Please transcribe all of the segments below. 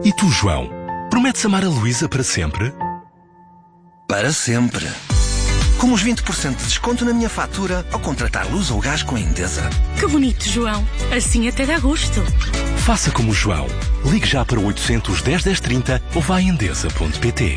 E tu, João? Prometes amar a Luísa para sempre? Para sempre. Com os 20% de desconto na minha fatura ao contratar luz ou gás com a Endesa. Que bonito, João. Assim até dá gosto. Faça como o João. Ligue já para o 810 1030 ou vá a endesa.pt.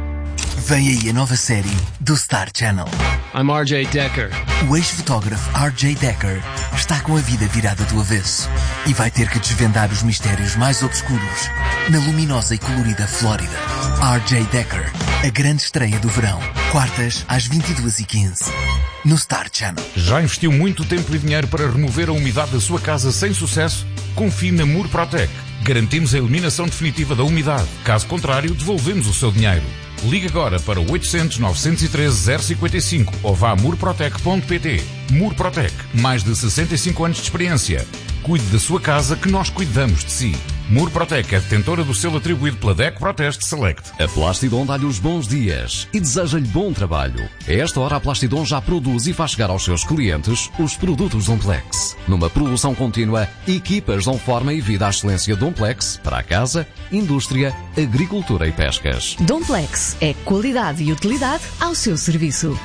Vem aí a nova série do Star Channel. I'm RJ Decker. O ex-fotógrafo RJ Decker está com a vida virada do avesso e vai ter que desvendar os mistérios mais obscuros na luminosa e colorida Flórida. RJ Decker, a grande estreia do verão, quartas às 22h15, no Star Channel. Já investiu muito tempo e dinheiro para remover a umidade da sua casa sem sucesso? Confie na Murprotec. Garantimos a eliminação definitiva da umidade. Caso contrário, devolvemos o seu dinheiro. Ligue agora para o 800 913 055 ou vá a murprotec.pt. Murprotec, mais de 65 anos de experiência. Cuide da sua casa que nós cuidamos de si. Murprotec é detentora do selo atribuído pela DECO Proteste Select. A Plastidon dá-lhe os bons dias e deseja-lhe bom trabalho. A esta hora a Plastidon já produz e faz chegar aos seus clientes os produtos Domplex. Numa produção contínua, equipas dão forma e vida à excelência Domplex para a casa, indústria, agricultura e pescas. Domplex é qualidade e utilidade ao seu serviço.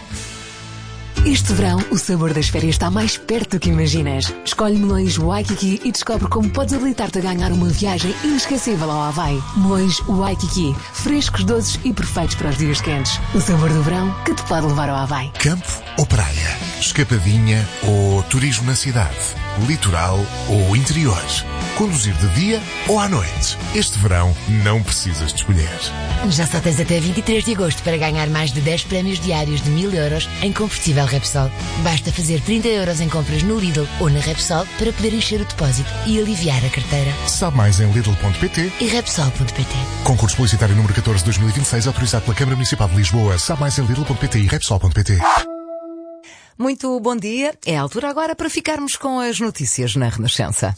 Este verão, o sabor das férias está mais perto do que imaginas. Escolhe melões Waikiki e descobre como podes habilitar-te a ganhar uma viagem inesquecível ao Havaí. Melões Waikiki, frescos, doces e perfeitos para os dias quentes. O sabor do verão que te pode levar ao Havaí. Campo ou praia? Escapadinha ou turismo na cidade? Litoral ou interior? Conduzir de dia ou à noite? Este verão não precisas de escolher. Já só tens até 23 de agosto para ganhar mais de 10 prémios diários de 1000 euros em combustível Repsol. Basta fazer 30 euros em compras no Lidl ou na Repsol para poder encher o depósito e aliviar a carteira. Sabe mais em lidl.pt e repsol.pt. Concurso publicitário número 14 de 2026, autorizado pela Câmara Municipal de Lisboa. Sabe mais em lidl.pt e repsol.pt. Muito bom dia. É a altura agora para ficarmos com as notícias na Renascença.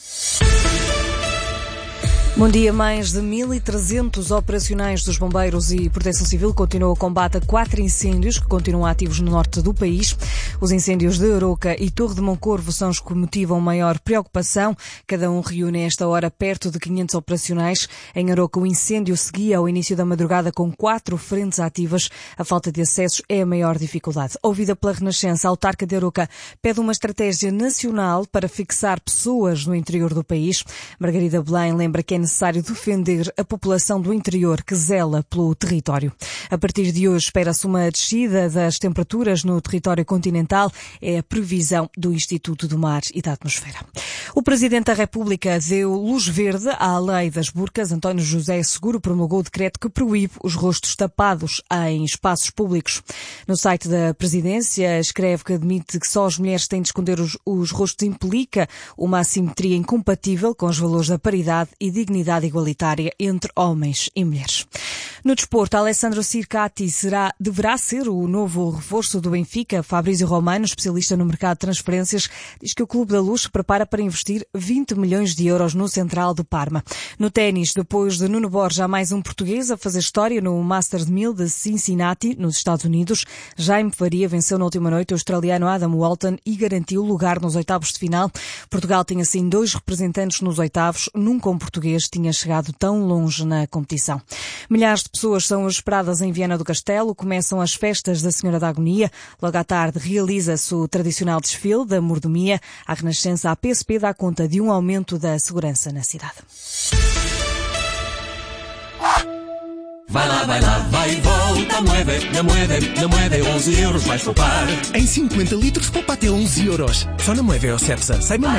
Bom dia. Mais de 1.300 operacionais dos Bombeiros e Proteção Civil continuam o combate a 4 incêndios que continuam ativos no norte do país. Os incêndios de Aroca e Torre de Moncorvo são os que motivam maior preocupação. Cada um reúne a esta hora perto de 500 operacionais. Em Aroca, o incêndio seguia ao início da madrugada com 4 frentes ativas. A falta de acessos é a maior dificuldade. Ouvida pela Renascença, a autarca de Aroca pede uma estratégia nacional para fixar pessoas no interior do país. Margarida Belém lembra que é necessário defender a população do interior que zela pelo território. A partir de hoje espera-se uma descida das temperaturas no território continental. É a previsão do Instituto do Mar e da Atmosfera. O Presidente da República deu luz verde à lei das burcas. António José Seguro promulgou o decreto que proíbe os rostos tapados em espaços públicos. No site da Presidência escreve que admite que só as mulheres têm de esconder os rostos implica uma assimetria incompatível com os valores da paridade e dignidade igualitária entre homens e mulheres. No desporto, Alessandro Circati deverá ser o novo reforço do Benfica. Fabrício Romano, especialista no mercado de transferências, diz que o Clube da Luz se prepara para investir 20 milhões de euros no Central de Parma. No ténis, depois de Nuno Borges, há mais um português a fazer história no Masters 1000 de Cincinnati, nos Estados Unidos. Jaime Faria venceu na última noite o australiano Adam Walton e garantiu lugar nos oitavos de final. Portugal tem assim 2 representantes nos oitavos. Nunca um português tinha chegado tão longe na competição. Milhares de pessoas são esperadas em Viana do Castelo. Começam as festas da Senhora da Agonia. Logo à tarde realiza-se o tradicional desfile da mordomia. A Renascença, a PSP, dá conta de um aumento da segurança na cidade. Vai lá, vai e volta, Moeve, 11 euros vais poupar. Em 50 litros poupa até 11 euros. Só na Moeve ou Cepsa. Sai